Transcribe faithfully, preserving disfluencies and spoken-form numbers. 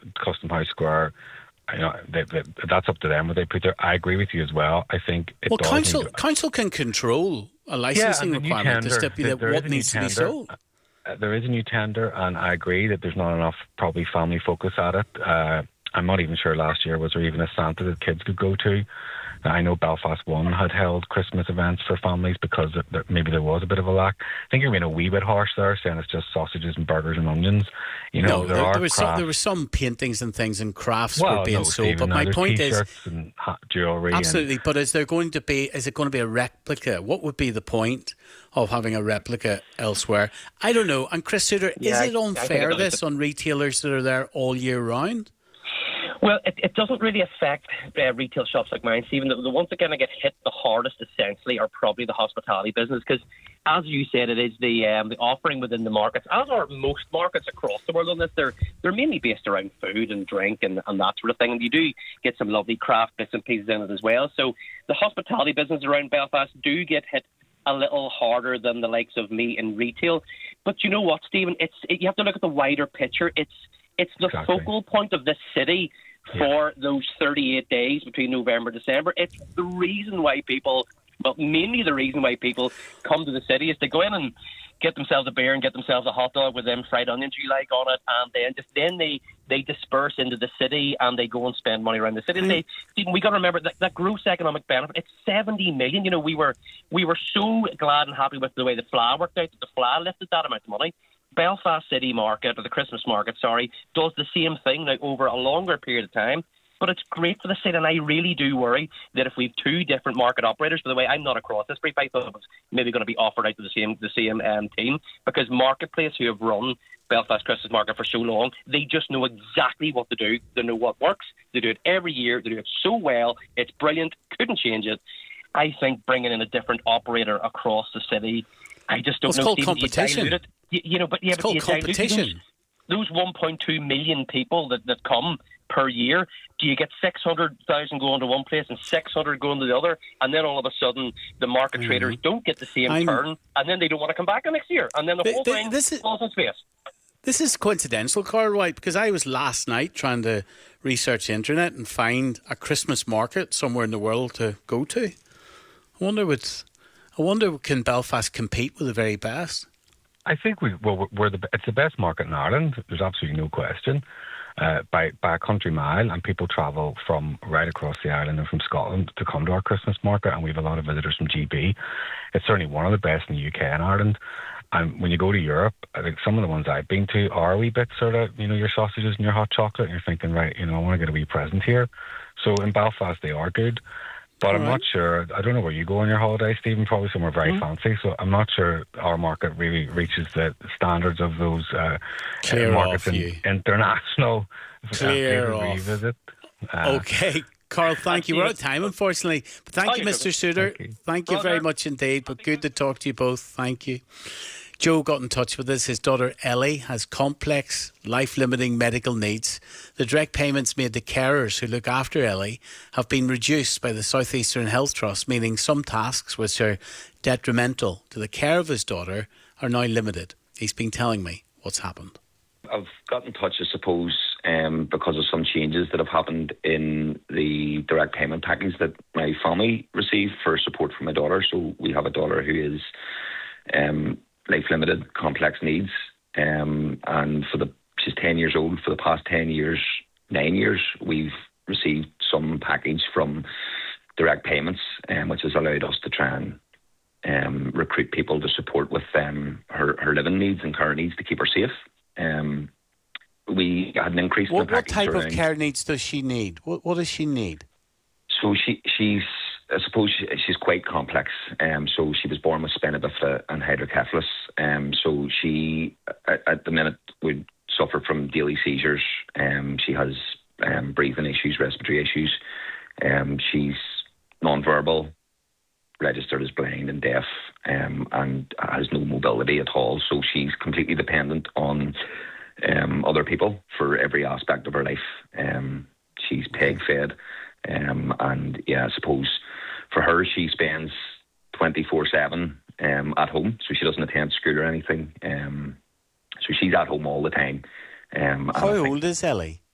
Custom House Square, you know, they, they, that's up to them what they put there. I agree with you as well. I think it well, does council need to, council can control a yeah, licensing and the new requirement to tender, stipulate there is what a new needs to be tender. sold. Uh, there is a new tender, and I agree that there's not enough probably family focus at it. Uh, I'm not even sure last year was there even a Santa that kids could go to. I know Belfast One had held Christmas events for families because there, maybe there was a bit of a lack. I think you're being a wee bit harsh there, saying it's just sausages and burgers and onions. You know, No, there, there, are there was some, crafts. there were some paintings and things and crafts Well, were being no, sold. Stephen, But now my there's point is, T-shirts and ha- jewellery. absolutely. And, but is there going to be? Is it going to be a replica? What would be the point of having a replica elsewhere? I don't know. And Chris Suter, Yeah, is it I- I unfair think it this on retailers that are there all year round? Well, it, it doesn't really affect uh, retail shops like mine, Stephen. The, the ones that kind of get hit the hardest, essentially, are probably the hospitality business because, as you said, it is the um, the offering within the markets, as are most markets across the world on this. They're, they're mainly based around food and drink and, and that sort of thing. And you do get some lovely craft bits and pieces in it as well. So the hospitality business around Belfast do get hit a little harder than the likes of me in retail. But you know what, Stephen? It's it, you have to look at the wider picture. It's it's the Exactly. focal point of this city for those thirty-eight days between November and December. It's the reason why people, well, mainly the reason why people come to the city is to go in and get themselves a beer and get themselves a hot dog with them fried onions you like on it, and then just then they, they disperse into the city and they go and spend money around the city. Mm. They, Stephen, we got to remember that, that gross economic benefit, it's seventy million. You know, we were we were so glad and happy with the way the F L A worked out, that the F L A lifted that amount of money. Belfast City Market, or the Christmas Market, sorry, does the same thing now over a longer period of time. But it's great for the city, and I really do worry that if we have two different market operators, by the way, I'm not across this brief, I thought it was maybe going to be offered out to the same the same um, team, because Marketplace, who have run Belfast Christmas Market for so long, they just know exactly what to do. They know what works. They do it every year. They do it so well. It's brilliant. Couldn't change it. I think bringing in a different operator across the city, I just don't well, it's know. Called Stephen, competition. You, you know, but yeah, it's but called you competition. Those, those one point two million people that, that come per year, do you get six hundred thousand going to one place and six hundred going to the other, and then all of a sudden the market mm-hmm. traders don't get the same I'm, turn, and then they don't want to come back the next year, and then the, the whole the, thing this is, falls in space. This is coincidental, Carl White, because I was last night trying to research the internet and find a Christmas market somewhere in the world to go to. I wonder what, I wonder can Belfast compete with the very best? I think we well we're the it's the best market in Ireland. There's absolutely no question. Uh, by by a country mile, and people travel from right across the island and from Scotland to come to our Christmas market, and we have a lot of visitors from G B. It's certainly one of the best in the U K and Ireland. And when you go to Europe, I think some of the ones I've been to are a wee bit sort of, you know, your sausages and your hot chocolate, and you're thinking, right, you know, I want to get a wee present here. So in Belfast, they are good. But All I'm right. not sure, I don't know where you go on your holiday, Stephen, probably somewhere very mm. fancy, so I'm not sure our market really reaches the standards of those uh, Clear uh, markets off in you. international Clear uh, off. revisit. Uh, okay. Carl, thank you. We're out of time, unfortunately. But thank oh, you, Mister Suter. Thank you, thank you very much indeed, but good to talk to you both. Thank you. Joe got in touch with us. His daughter Ellie has complex, life-limiting medical needs. The direct payments made to carers who look after Ellie have been reduced by the South Eastern Health Trust, meaning some tasks which are detrimental to the care of his daughter are now limited. He's been telling me what's happened. I've got in touch, I suppose, um, because of some changes that have happened in the direct payment package that my family received for support for my daughter. So we have a daughter who is um, life-limited, complex needs, um, and for the she's ten years old. For the past ten years, nine years, we've received some package from direct payments, um, which has allowed us to try and um, recruit people to support with um, her, her living needs and care needs to keep her safe. Um, we had an increase what, in the package. What type around, of care needs does she need? What What does she need? So she she's I suppose she, she's quite complex. Um, so she was born with spina bifida and hydrocephalus. Um, so she at, at the minute would suffer from daily seizures. Um, she has um, breathing issues, respiratory issues. Um, she's non-verbal, registered as blind and deaf, um, and has no mobility at all. So she's completely dependent on um, other people for every aspect of her life. Um, she's peg-fed, um, and yeah, I suppose for her, she spends twenty-four seven um, at home, so she doesn't attend school or anything. Um, so she's at home all the time. Um, How old is Ellie?